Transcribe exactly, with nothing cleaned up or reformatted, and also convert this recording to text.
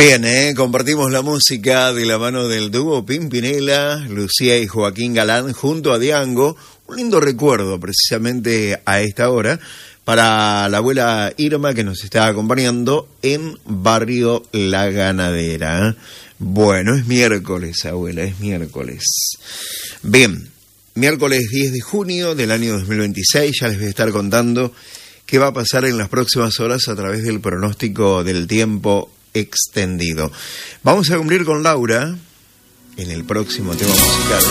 Bien, ¿eh? Compartimos la música de la mano del dúo Pimpinela, Lucía y Joaquín Galán junto a Diango. Un lindo recuerdo precisamente a esta hora para la abuela Irma que nos está acompañando en Barrio La Ganadera. Bueno, es miércoles, abuela, es miércoles. Bien, miércoles diez de junio del año dos mil veintiséis, ya les voy a estar contando qué va a pasar en las próximas horas a través del pronóstico del tiempo extendido. Vamos a cumplir con Laura en el próximo tema musical.